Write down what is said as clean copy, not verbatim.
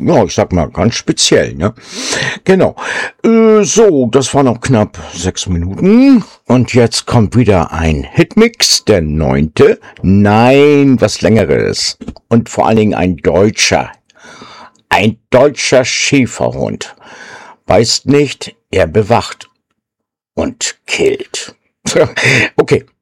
ja, ich sag mal, ganz speziell, ne? Genau. So, das war noch knapp 6 Minuten. Und jetzt kommt wieder ein Hitmix, der 9. Nein, was Längeres. Und vor allen Dingen ein deutscher. Ein deutscher Schäferhund. Beißt nicht, er bewacht und killt. Okay,